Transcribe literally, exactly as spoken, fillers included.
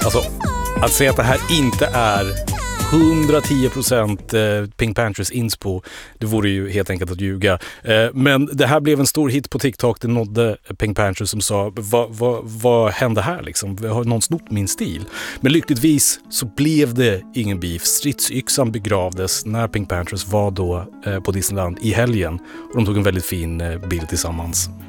Alltså, att säga att det här inte är hundratio procent Pink Panthers inspo, det vore ju helt enkelt att ljuga. Men det här blev en stor hit på TikTok. Det nådde Pink Panthers som sa, vad, vad, vad hände här liksom? Har någon snott min stil? Men lyckligtvis så blev det ingen beef. Stridsyxan begravdes när Pink Panthers var då på Disneyland i helgen. Och de tog en väldigt fin bild tillsammans.